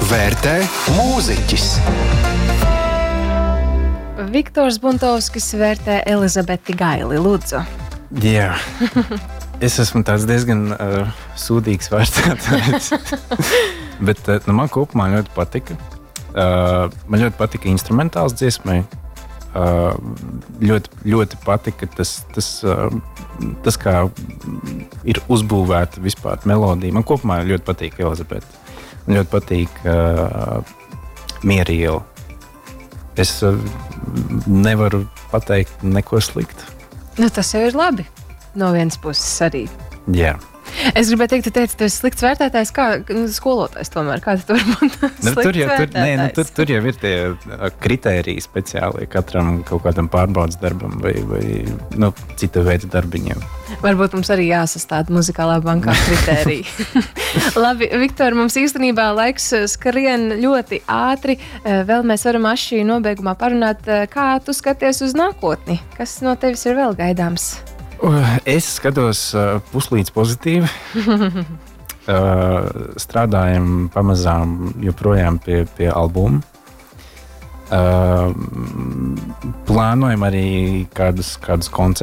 vērtē mūziķis. Viktors Buntovskis vērtē Elizabeti Gaili. Lūdzu. Jā. Es esmu tāds diezgan sūdīgs vērtētājs. Bet man kopumā ļoti patika. Man ļoti patika instrumentāls dziesmai. Ļoti patika tas kā ir uzbūvēta vispār melodija. Man kopumā ļoti patīk Elizabete. Man ļoti patīk Miera iela. Es nevaru pateikt neko sliktu. Nu, tas jau ir labi. No vienas puses arī. Jā. Es gribēju teikt, ka tu esi slikts vērtētājs, kā skolotājs tomēr. Kā tu vari būt slikts vērtētājs? Tur jau ir tie kritēriji speciāli katram kaut kādam pārbaudas darbam vai cita veida darbiņiem. Varbūt mums arī jāsastāda muzikālā bankā kritēriji. Labi, Viktor, mums īstenībā laiks skrien ļoti ātri. Vēl mēs varam aši nobeigumā parunāt, kā tu skaties uz nākotni. Kas no tevis ir vēl gaidāms? Es skatos puslīdz pozitīvi. Strādājam pamazām joprojām pie albuma. Plānojam arī kādus koncertus.